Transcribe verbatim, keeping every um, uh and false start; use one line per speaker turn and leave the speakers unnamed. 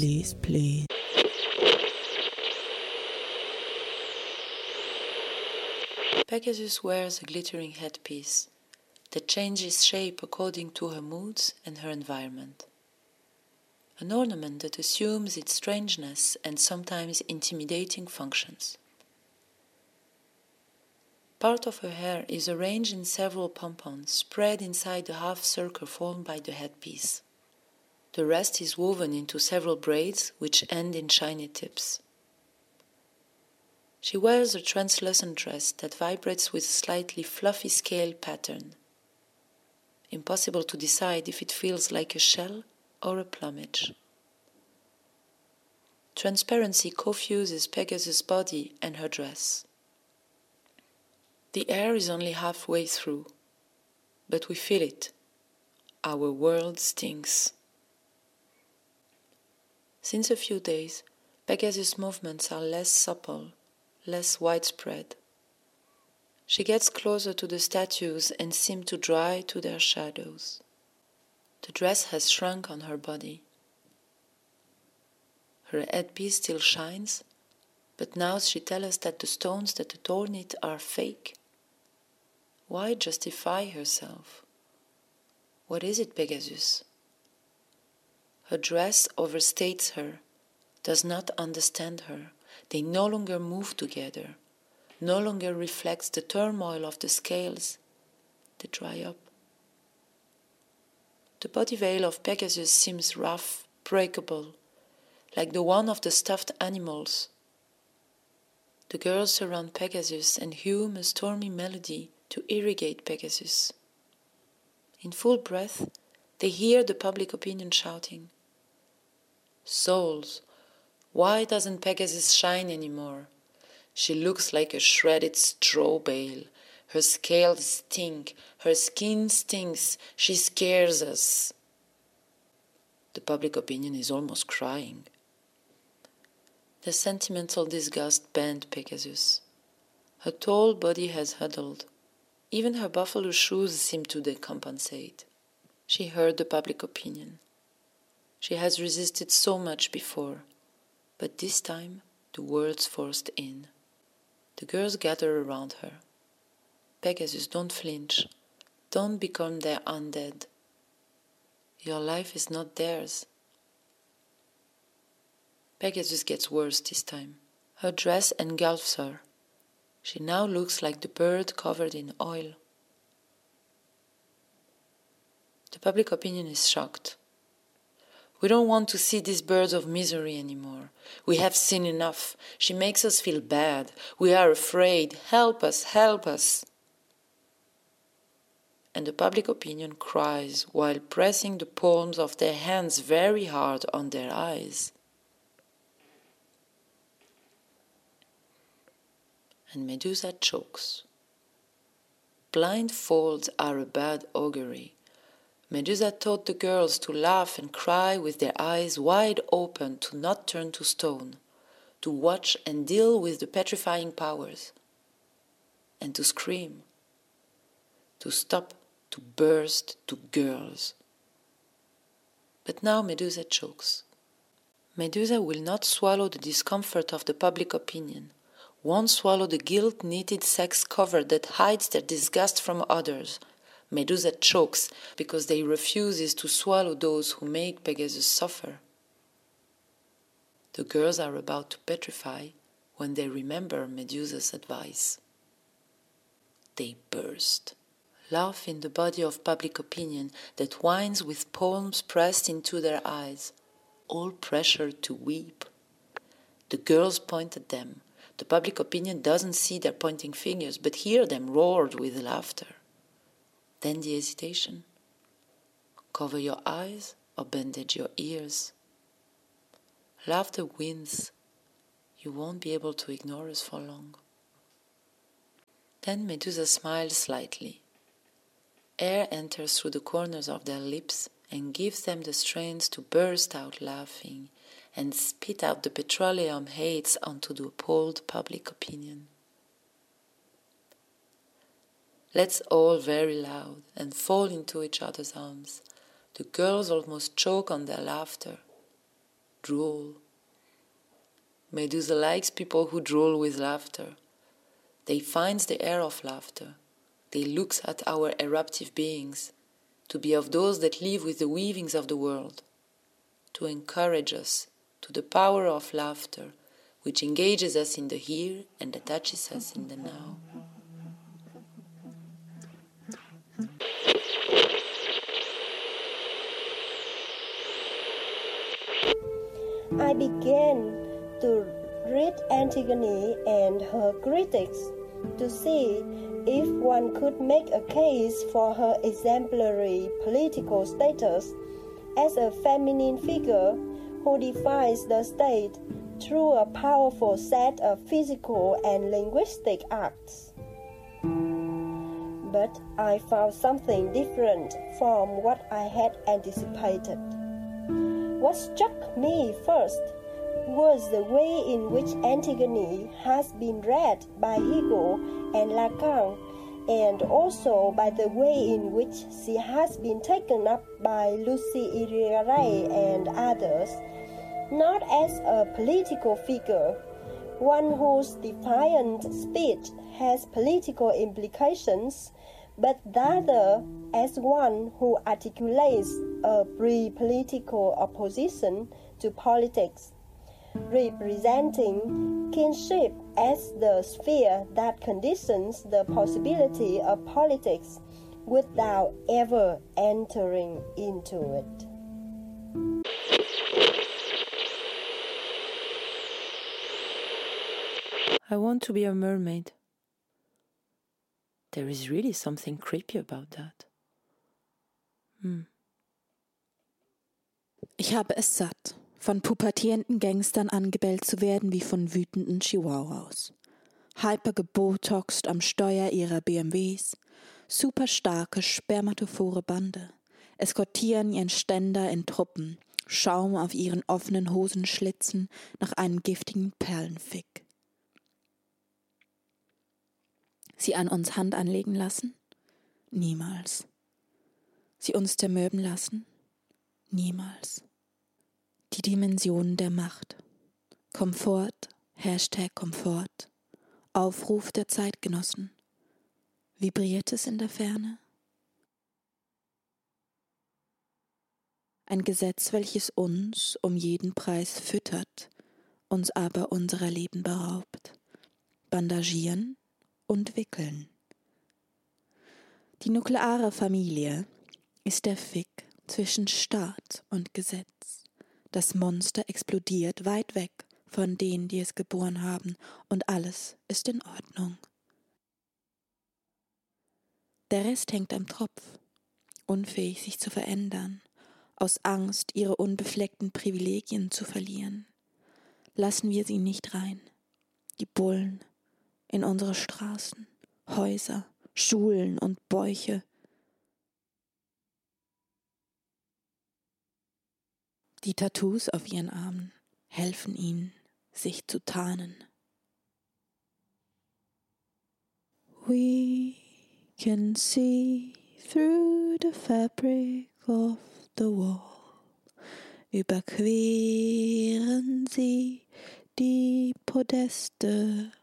please, please.
Pegasus wears a glittering headpiece that changes shape according to her moods and her environment. An ornament that assumes its strangeness and sometimes intimidating functions. Part of her hair is arranged in several pompons spread inside the half-circle formed by the headpiece. The rest is woven into several braids which end in shiny tips. She wears a translucent dress that vibrates with a slightly fluffy scale pattern. Impossible to decide if it feels like a shell or a plumage. Transparency confuses Pegasus' body and her dress. The air is only halfway through, but we feel it. Our world stinks. Since a few days, Pegasus' movements are less supple, less widespread. She gets closer to the statues and seems to dry to their shadows. The dress has shrunk on her body. Her headpiece still shines, but now she tells us that the stones that adorn it are fake. Why justify herself? What is it, Pegasus? Her dress overstates her, does not understand her. They no longer move together, no longer reflects the turmoil of the scales. They dry up. The body veil of Pegasus seems rough, breakable, like the one of the stuffed animals. The girls surround Pegasus and hum a stormy melody to irrigate Pegasus. In full breath, they hear the public opinion shouting, "Souls, why doesn't Pegasus shine anymore? She looks like a shredded straw bale. Her scales stink, her skin stinks, she scares us." The public opinion is almost crying. The sentimental disgust bent Pegasus. Her tall body has huddled. Even her buffalo shoes seem to decompensate. She heard the public opinion. She has resisted so much before, but this time the words forced in. The girls gather around her. Pegasus, don't flinch. Don't become their undead. Your life is not theirs. Pegasus gets worse this time. Her dress engulfs her. She now looks like the bird covered in oil. The public opinion is shocked. We don't want to see these birds of misery anymore. We have seen enough. She makes us feel bad. We are afraid. Help us, help us. And the public opinion cries while pressing the palms of their hands very hard on their eyes. And Medusa chokes. Blindfolds are a bad augury. Medusa taught the girls to laugh and cry with their eyes wide open, to not turn to stone, to watch and deal with the petrifying powers, and to scream, to stop, to burst, to girls. But now Medusa chokes. Medusa will not swallow the discomfort of the public opinion, won't swallow the guilt-knitted sex cover that hides their disgust from others. Medusa chokes because they refuses to swallow those who make Pegasus suffer. The girls are about to petrify when they remember Medusa's advice. They burst. Laugh in the body of public opinion that whines with palms pressed into their eyes, all pressured to weep. The girls point at them. The public opinion doesn't see their pointing fingers, but hear them roared with laughter. Then the hesitation. Cover your eyes or bandage your ears. Laughter wins. You won't be able to ignore us for long. Then Medusa smiles slightly. Air enters through the corners of their lips and gives them the strength to burst out laughing and spit out the petroleum hates onto the appalled public opinion. Let's all very loud and fall into each other's arms. The girls almost choke on their laughter. drool. Medusa likes people who drool with laughter. They finds the air of laughter. They looks at our eruptive beings, to be of those that live with the weavings of the world, to encourage us to the power of laughter, which engages us in the here and attaches us in the now.
I began to read Antigone and her critics to see if one could make a case for her exemplary political status as a feminine figure who defies the state through a powerful set of physical and linguistic acts. But I found something different from what I had anticipated. What struck me first was the way in which Antigone has been read by Hugo and Lacan, and also by the way in which she has been taken up by Lucy Irigaray and others, not as a political figure, one whose defiant speech has political implications, but rather as one who articulates a pre-political opposition to politics, representing kinship as the sphere that conditions the possibility of politics without ever entering into it.
I want to be a mermaid. There is really something creepy about that. Hm.
Ich habe es satt, von pubertierenden Gangstern angebellt zu werden wie von wütenden Chihuahuas. Hypergebotoxt am Steuer ihrer B M Ws, superstarke spermatophore Bande, eskortieren ihren Ständer in Truppen, Schaum auf ihren offenen Hosenschlitzen nach einem giftigen Perlenfick. Sie an uns Hand anlegen lassen? Niemals. Sie uns zermürben lassen? Niemals. Die Dimensionen der Macht. Komfort, Hashtag Komfort, Aufruf der Zeitgenossen. Vibriert es in der Ferne? Ein Gesetz, welches uns um jeden Preis füttert, uns aber unserer Leben beraubt. Bandagieren und wickeln. Die nukleare Familie ist der Fick zwischen Staat und Gesetz. Das Monster explodiert weit weg von denen, die es geboren haben, und alles ist in Ordnung. Der Rest hängt am Tropf, unfähig sich zu verändern, aus Angst, ihre unbefleckten Privilegien zu verlieren. Lassen wir sie nicht rein, die Bullen, in unsere Straßen, Häuser, Schulen und Bäuche. Die Tattoos auf ihren Armen helfen ihnen, sich zu tarnen. We can see through the fabric of the wall. Überqueren sie die Podeste